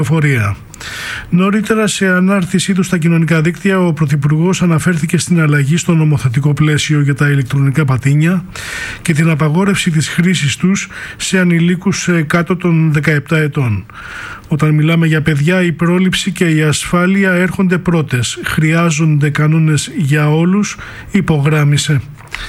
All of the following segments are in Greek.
πληροφορία. Νωρίτερα, σε ανάρτησή του στα κοινωνικά δίκτυα, ο Πρωθυπουργός αναφέρθηκε στην αλλαγή στο νομοθετικό πλαίσιο για τα ηλεκτρονικά πατίνια και την απαγόρευση της χρήσης τους σε ανηλίκους κάτω των 17 ετών. Όταν μιλάμε για παιδιά, η πρόληψη και η ασφάλεια έρχονται πρώτες. Χρειάζονται κανόνες για όλους, υπογράμμισε.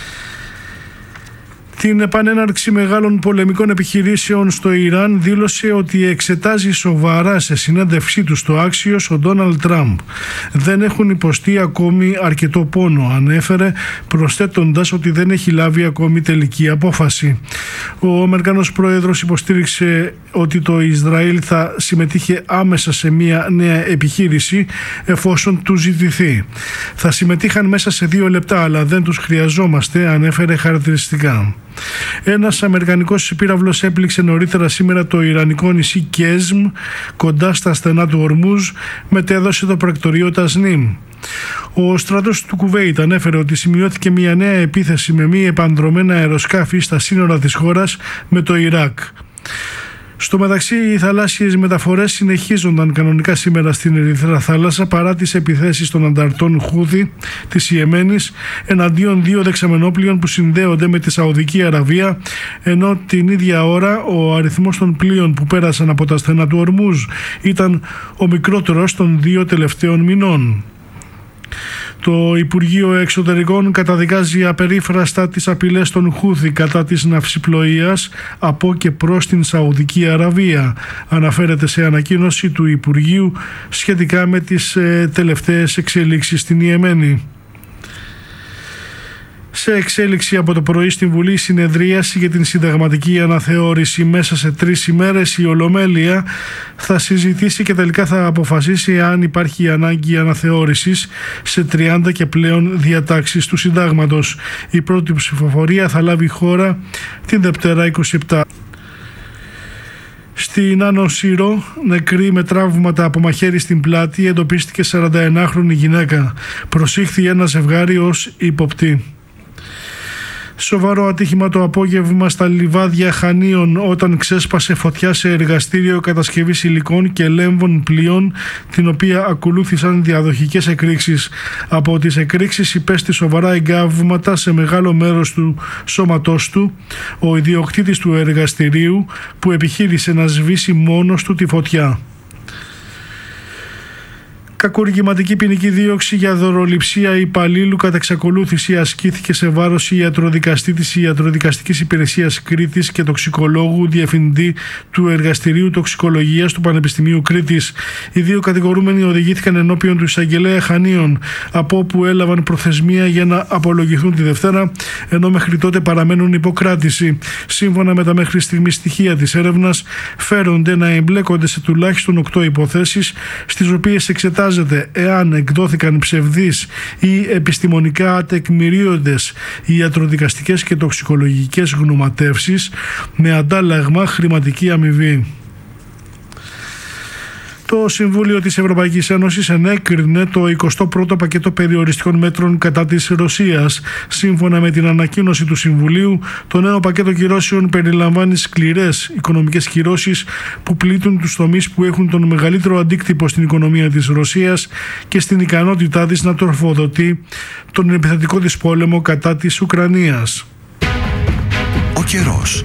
Την επανέναρξη μεγάλων πολεμικών επιχειρήσεων στο Ιράν δήλωσε ότι εξετάζει σοβαρά σε συνέντευξή του στο Άξιος ο Ντόναλντ Τραμπ. Δεν έχουν υποστεί ακόμη αρκετό πόνο, ανέφερε, προσθέτοντας ότι δεν έχει λάβει ακόμη τελική απόφαση. Ο Αμερικανός Πρόεδρος υποστήριξε ότι το Ισραήλ θα συμμετείχε άμεσα σε μια νέα επιχείρηση εφόσον του ζητηθεί. Θα συμμετείχαν μέσα σε 2 λεπτά, αλλά δεν τους χρειαζόμαστε, ανέφερε χαρακτηριστικά. Ένας αμερικανικός πύραυλος έπληξε νωρίτερα σήμερα το ιρανικό νησί Κέσμ κοντά στα στενά του Ορμούζ, μετέδωσε το πρακτορείο Τασνίμ. Ο στρατός του Κουβέιτ ανέφερε ότι σημειώθηκε μια νέα επίθεση με μη επανδρομένα αεροσκάφη στα σύνορα της χώρας με το Ιράκ. Στο μεταξύ, οι θαλάσσιες μεταφορές συνεχίζονταν κανονικά σήμερα στην Ερυθρά Θάλασσα παρά τις επιθέσεις των ανταρτών Χούθη της Ιεμένης εναντίον 2 δεξαμενόπλοιων που συνδέονται με τη Σαουδική Αραβία, ενώ την ίδια ώρα ο αριθμός των πλοίων που πέρασαν από τα στενά του Ορμούζ ήταν ο μικρότερος των 2 τελευταίων μηνών. Το Υπουργείο Εξωτερικών καταδικάζει απερίφραστα τις απειλές των Χούθη κατά της ναυσιπλοείας από και προς την Σαουδική Αραβία, αναφέρεται σε ανακοίνωση του Υπουργείου σχετικά με τις τελευταίες εξελίξεις στην Ιεμένη. Σε εξέλιξη από το πρωί στην Βουλή, συνεδρίαση για την συνταγματική αναθεώρηση. Μέσα σε 3 ημέρες η Ολομέλεια θα συζητήσει και τελικά θα αποφασίσει αν υπάρχει ανάγκη αναθεώρησης σε 30 και πλέον διατάξεις του συντάγματος. Η πρώτη ψηφοφορία θα λάβει χώρα την Δευτέρα 27. Στην Άνω Σύρο, νεκρή με τραύματα από μαχαίρι στην πλάτη, εντοπίστηκε 41χρονη γυναίκα. Προσήχθη ένα ζευγάρι ως ύποπτη. Σοβαρό ατύχημα το απόγευμα στα λιβάδια Χανίων όταν ξέσπασε φωτιά σε εργαστήριο κατασκευής υλικών και λέμβων πλοίων, την οποία ακολούθησαν διαδοχικές εκρήξεις. Από τις εκρήξεις υπέστη σοβαρά εγκάβματα σε μεγάλο μέρος του σώματός του ο ιδιοκτήτης του εργαστηρίου, που επιχείρησε να σβήσει μόνος του τη φωτιά. Κακουργηματική ποινική δίωξη για δωροληψία υπαλλήλου κατά εξακολούθηση ασκήθηκε σε βάρος ιατροδικαστή της Ιατροδικαστικής Υπηρεσίας Κρήτης και τοξικολόγου διευθυντή του Εργαστηρίου Τοξικολογίας του Πανεπιστημίου Κρήτης. Οι 2 κατηγορούμενοι οδηγήθηκαν ενώπιον του εισαγγελέα Χανίων, από όπου έλαβαν προθεσμία για να απολογηθούν τη Δευτέρα, ενώ μέχρι τότε παραμένουν υποκράτηση. Σύμφωνα με τα μέχρι στιγμής στοιχεία της έρευνας, φέρονται να εμπλέκονται σε τουλάχιστον 8 υποθέσεις, στις οποίες εξετάζεται εάν εκδόθηκαν ψευδείς ή επιστημονικά ατεκμηρίοντες ιατροδικαστικές και τοξικολογικές γνωματεύσεις με αντάλλαγμα χρηματική αμοιβή. Το Συμβούλιο της Ευρωπαϊκής Ένωσης ενέκρινε το 21ο πακέτο περιοριστικών μέτρων κατά της Ρωσίας. Σύμφωνα με την ανακοίνωση του Συμβουλίου, το νέο πακέτο κυρώσεων περιλαμβάνει σκληρές οικονομικές κυρώσεις που πλήττουν τους τομείς που έχουν τον μεγαλύτερο αντίκτυπο στην οικονομία της Ρωσίας και στην ικανότητά της να τροφοδοτεί τον επιθετικό της πόλεμο κατά της Ουκρανίας. Ο καιρός.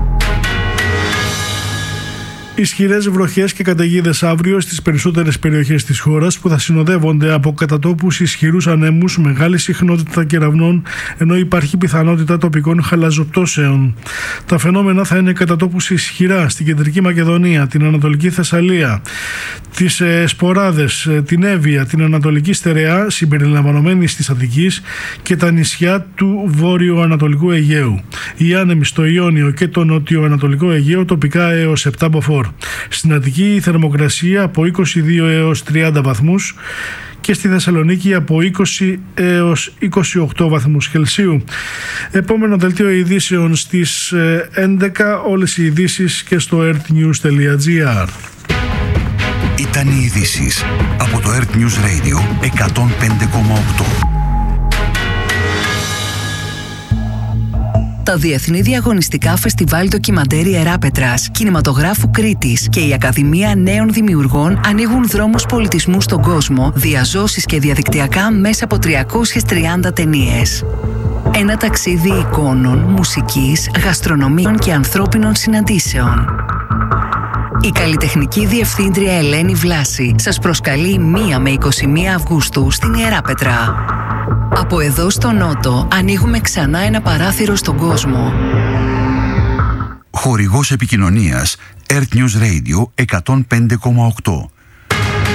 Ισχυρές βροχές και καταιγίδες αύριο στις περισσότερες περιοχές της χώρας, που θα συνοδεύονται από κατατόπους ισχυρούς ανέμους, μεγάλη συχνότητα κεραυνών, ενώ υπάρχει πιθανότητα τοπικών χαλαζοπτώσεων. Τα φαινόμενα θα είναι κατατόπους ισχυρά στην Κεντρική Μακεδονία, την Ανατολική Θεσσαλία, τις Σποράδες, την Εύβοια, την Ανατολική Στερεά συμπεριλαμβανομένης της Αττικής και τα νησιά του Βόρειο-Ανατολικού Αιγαίου. Οι άνεμοι στο Ιόνιο και το Νότιο-Ανατολικό Αιγαίο τοπικά έως 7 μποφόρ. Στην Αττική η θερμοκρασία από 22 έως 30 βαθμούς και στη Θεσσαλονίκη από 20 έως 28 βαθμούς Κελσίου. Επόμενο δελτίο ειδήσεων στις 11, όλες οι ειδήσεις και στο earthnews.gr. Ήταν οι ειδήσεις από το Earth News Radio 105,8. Τα Διεθνή Διαγωνιστικά Φεστιβάλ Ντοκιμαντέρ Ιεράπετρας, Κινηματογράφου Κρήτης και η Ακαδημία Νέων Δημιουργών ανοίγουν δρόμους πολιτισμού στον κόσμο, διαζώσεις και διαδικτυακά μέσα από 330 ταινίες. Ένα ταξίδι εικόνων, μουσικής, γαστρονομίων και ανθρώπινων συναντήσεων. Η καλλιτεχνική διευθύντρια Ελένη Βλάση σας προσκαλεί 1 με 21 Αυγούστου στην Ιεράπετρα. Από εδώ στο Νότο ανοίγουμε ξανά ένα παράθυρο στον κόσμο. Χορηγός επικοινωνίας Earth News Radio 105,8.